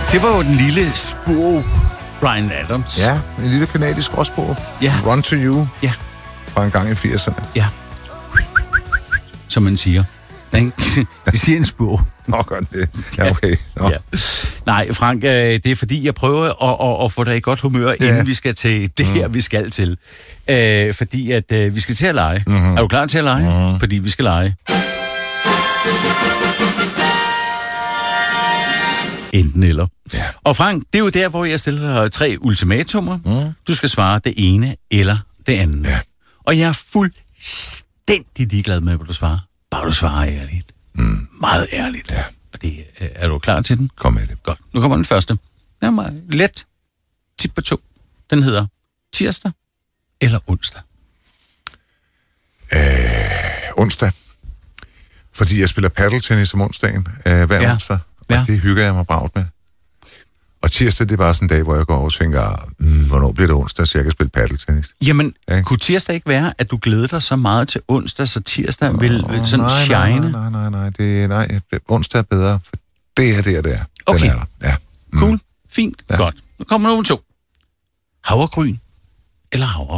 Det var jo den lille spor Bryan Adams. Ja, en lille kanadisk gråsbog. Ja. Run to You. Ja. Fra en gang i 80'erne. Ja. Som man siger. De siger en spor. Nå, gør det. Ja, okay. Ja. Nej, Frank, det er fordi, jeg prøver at få dig i godt humør, inden vi skal til det her, vi skal til. Fordi at vi skal til at lege. Er du klar til at lege? Fordi vi skal lege. Enten eller. Ja. Og Frank, det er jo der, hvor jeg stiller dig 3 ultimatumer. Du skal svare det ene eller det andet. Ja. Og jeg er fuldstændig ligeglad med, hvad du svarer. Bare du svarer ærligt. Meget ærligt. Ja. Og det, er du klar til den? Kom med det. Godt. Nu kommer den første. Den er meget let. Tip på 2. Den hedder tirsdag eller onsdag? Onsdag. Fordi jeg spiller paddeltennis om onsdagen hver onsdag. Og det hygger jeg mig bragt med. Og tirsdag, det er bare sådan en dag, hvor jeg går over og tænker, hvornår bliver det onsdag, så jeg kan spille paddeltennis. Jamen, kunne tirsdag ikke være, at du glæder dig så meget til onsdag, så tirsdag vil sådan shine? Nej. Onsdag er bedre, for det er det er. Okay. Den er der. Ja. Cool. Fint. Ja. Godt. Nu kommer nummer 2. Havregryn eller havregryn?